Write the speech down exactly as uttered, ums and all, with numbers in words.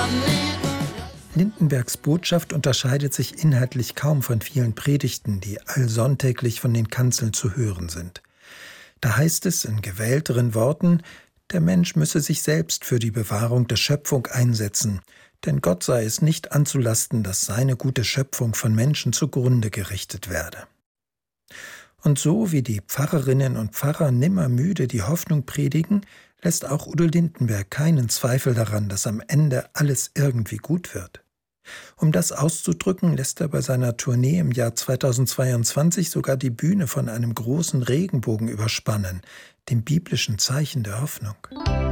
Lindenbergs Botschaft unterscheidet sich inhaltlich kaum von vielen Predigten, die allsonntäglich von den Kanzeln zu hören sind. Da heißt es in gewählteren Worten, der Mensch müsse sich selbst für die Bewahrung der Schöpfung einsetzen, denn Gott sei es nicht anzulasten, dass seine gute Schöpfung von Menschen zugrunde gerichtet werde. Und so wie die Pfarrerinnen und Pfarrer nimmer müde die Hoffnung predigen, lässt auch Udo Lindenberg keinen Zweifel daran, dass am Ende alles irgendwie gut wird. Um das auszudrücken, lässt er bei seiner Tournee im Jahr zweitausendzweiundzwanzig sogar die Bühne von einem großen Regenbogen überspannen, dem biblischen Zeichen der Hoffnung.